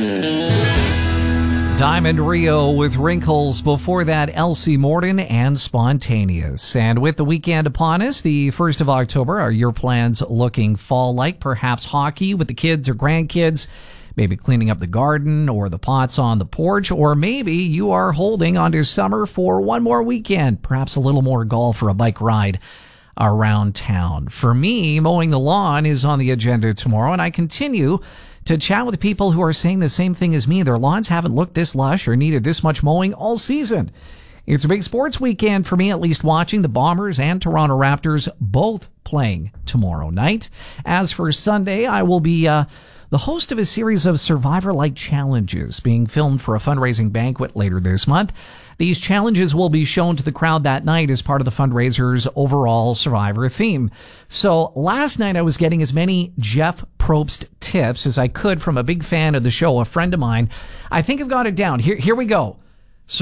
Diamond Rio with Wrinkles. Before that, Elsie Morton and Spontaneous. And with the weekend upon us, the 1st of October, are your plans looking fall-like? Perhaps hockey with the kids or grandkids, maybe cleaning up the garden or the pots on the porch, or maybe you are holding onto summer for one more weekend, perhaps a little more golf or a bike ride around town. For me, mowing the lawn is on the agenda tomorrow, and I continue to chat with people who are saying the same thing as me. Their lawns haven't looked this lush or needed this much mowing all season. It's a big sports weekend for me, at least, watching the Bombers and Toronto Raptors both playing tomorrow night. As for Sunday, I will be the host of a series of Survivor-like challenges being filmed for a fundraising banquet later this month. These challenges will be shown to the crowd that night as part of the fundraiser's overall Survivor theme. So last night I was getting as many Jeff Probst tips as I could from a big fan of the show, a friend of mine. I think I've got it down. Here we go.